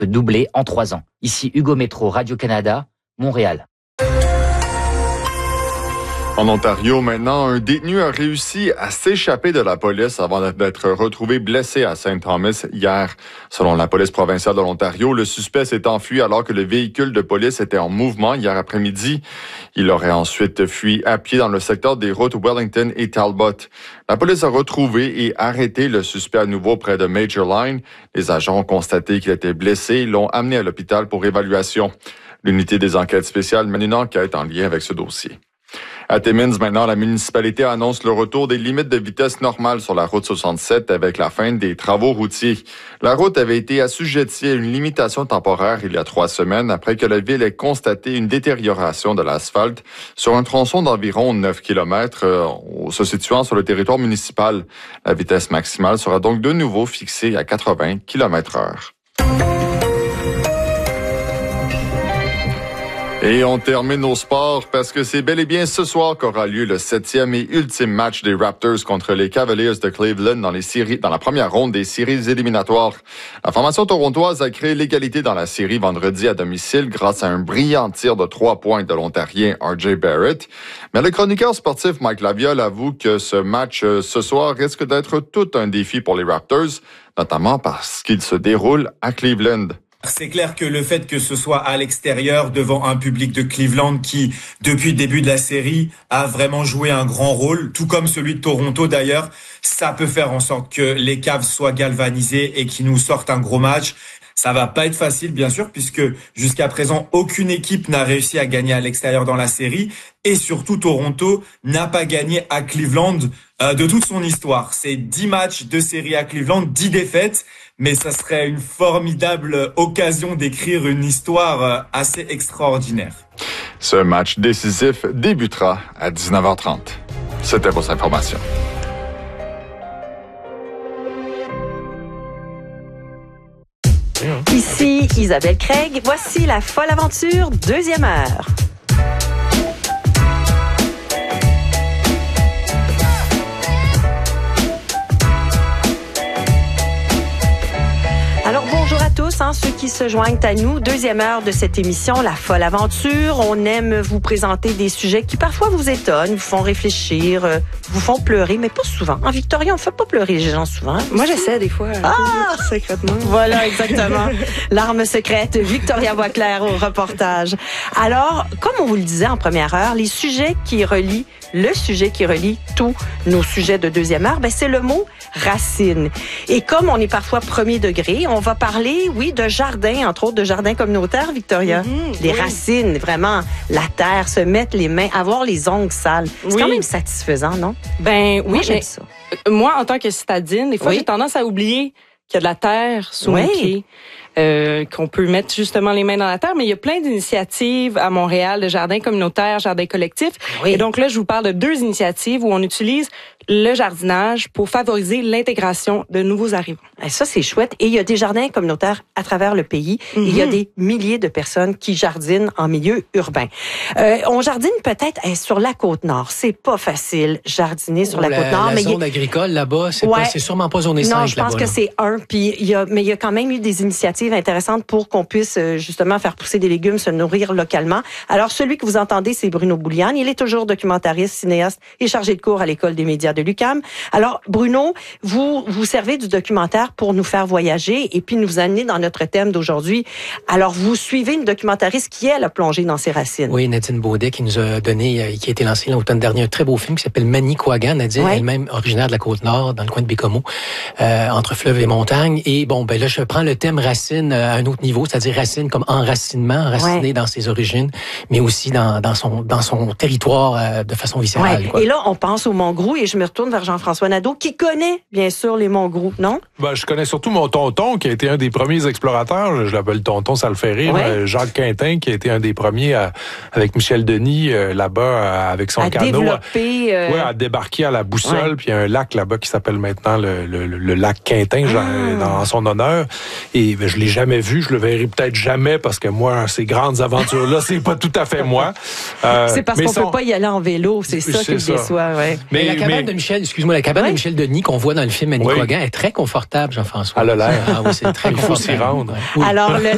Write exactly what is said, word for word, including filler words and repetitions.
doublé en trois ans. Ici Hugo Métro, Radio-Canada, Montréal. En Ontario, maintenant, un détenu a réussi à s'échapper de la police avant d'être retrouvé blessé à Saint Thomas hier. Selon la police provinciale de l'Ontario, le suspect s'est enfui alors que le véhicule de police était en mouvement hier après-midi. Il aurait ensuite fui à pied dans le secteur des routes Wellington et Talbot. La police a retrouvé et arrêté le suspect à nouveau près de Major Line. Les agents ont constaté qu'il était blessé et l'ont amené à l'hôpital pour évaluation. L'unité des enquêtes spéciales mène une enquête en lien avec ce dossier. À Timmins, maintenant, la municipalité annonce le retour des limites de vitesse normales sur la route soixante-sept avec la fin des travaux routiers. La route avait été assujettie à une limitation temporaire il y a trois semaines après que la ville ait constaté une détérioration de l'asphalte sur un tronçon d'environ neuf kilomètres euh, se situant sur le territoire municipal. La vitesse maximale sera donc de nouveau fixée à quatre-vingts kilomètres heure. Et on termine nos sports parce que c'est bel et bien ce soir qu'aura lieu le septième et ultime match des Raptors contre les Cavaliers de Cleveland dans les séries, dans la première ronde des séries éliminatoires. La formation torontoise a créé l'égalité dans la série vendredi à domicile grâce à un brillant tir de trois points de l'Ontarien R J Barrett. Mais le chroniqueur sportif Mike Laviole avoue que ce match ce soir risque d'être tout un défi pour les Raptors, notamment parce qu'il se déroule à Cleveland. C'est clair que le fait que ce soit à l'extérieur, devant un public de Cleveland qui, depuis le début de la série, a vraiment joué un grand rôle, tout comme celui de Toronto d'ailleurs, ça peut faire en sorte que les Cavs soient galvanisés et qu'ils nous sortent un gros match. Ça va pas être facile, bien sûr, puisque jusqu'à présent, aucune équipe n'a réussi à gagner à l'extérieur dans la série. Et surtout, Toronto n'a pas gagné à Cleveland euh, de toute son histoire. C'est dix matchs de série à Cleveland, dix défaites. Mais ça serait une formidable occasion d'écrire une histoire euh, assez extraordinaire. Ce match décisif débutera à dix-neuf heures trente. C'était vos informations. Ici Isabelle Craig, voici la folle aventure, deuxième heure. Alors bonjour à tous, hein, ceux qui se joignent à nous. Deuxième heure de cette émission, La Folle Aventure. On aime vous présenter des sujets qui parfois vous étonnent, vous font réfléchir, euh, vous font pleurer, mais pas souvent. En Victoria, on ne fait pas pleurer les gens souvent. Moi, j'essaie des fois. Ah! Secrètement. Voilà, exactement. L'arme secrète, Victoria Boisclair au reportage. Alors, comme on vous le disait en première heure, les sujets qui relient, le sujet qui relie tous nos sujets de deuxième heure, ben, c'est le mot racine. Et comme on est parfois premier degré, on va parler, oui, de jardins, entre autres de jardins communautaires, Victoria. Mm-hmm, les oui. racines, vraiment, la terre, se mettre les mains, avoir les ongles sales. C'est oui. quand même satisfaisant, non? Ben oui, moi, j'aime mais ça. Moi, en tant que citadine, des fois, oui. j'ai tendance à oublier qu'il y a de la terre sous oui. mes pieds. Euh, qu'on peut mettre justement les mains dans la terre, mais il y a plein d'initiatives à Montréal de jardins communautaires, jardins collectifs. Oui. Et donc là, je vous parle de deux initiatives où on utilise le jardinage pour favoriser l'intégration de nouveaux arrivants. Et ça, c'est chouette. Et il y a des jardins communautaires à travers le pays. Mm-hmm. Et il y a des milliers de personnes qui jardinent en milieu urbain. Euh, on jardine peut-être eh, sur la Côte-Nord. C'est pas facile, jardiner sur oh, la, la Côte-Nord. La mais zone il... agricole, là-bas, c'est, ouais. pas, c'est sûrement pas zone cinq. Non, je pense là-bas, que là. c'est un. Puis il y a, mais il y a quand même eu des initiatives intéressantes pour qu'on puisse justement faire pousser des légumes, se nourrir localement. Alors, celui que vous entendez, c'est Bruno Bouliane. Il est toujours documentariste, cinéaste et chargé de cours à l'École des médias de l'U Q A M. Alors, Bruno, vous vous servez du documentaire pour nous faire voyager et puis nous amener dans notre thème d'aujourd'hui. Alors, vous suivez une documentariste qui, elle, a plongé dans ses racines. Oui, Nadine Baudet, qui nous a donné, qui a été lancé l'automne dernier, un très beau film qui s'appelle Manicouagan. Nadine, ouais. elle-même originaire de la Côte-Nord, dans le coin de Bécomo, euh, entre fleuve et montagne. Et bon, ben là, je prends le thème racine à un autre niveau, c'est-à-dire racine comme enracinement, enraciné ouais. dans ses origines, mais aussi dans, dans son dans son territoire euh, de façon viscérale. Ouais. Quoi. Et là, on pense aux Montgrou et je me retourne vers Jean-François Nadeau, qui connaît, bien sûr, les Montgrou, non? Ben, je connais surtout mon tonton, qui a été un des premiers explorateurs. Je l'appelle tonton, ça le fait rire. Ouais. Jacques Quintin, qui a été un des premiers à, avec Michel Denis, euh, là-bas, à, avec son à canot. Développer, à, euh... ouais, à débarquer à la boussole. Ouais. Puis il y a un lac là-bas qui s'appelle maintenant le, le, le lac Quintin, ah. dans son honneur. Et ben, je l'ai jamais vu, je le verrai peut-être jamais, parce que moi, ces grandes aventures-là, c'est pas tout à fait moi. Euh, c'est parce qu'on son... peut pas y aller en vélo, c'est ça qui le déçoit. Ouais. Mais, mais la cabane mais... de Michel, excuse-moi, la cabane ouais. de Michel Denis qu'on voit dans le film Manicouagan oui. est très confortable, Jean-François. Elle a l'air. Ah oui, c'est très Il faut s'y rendre. Oui. Alors, le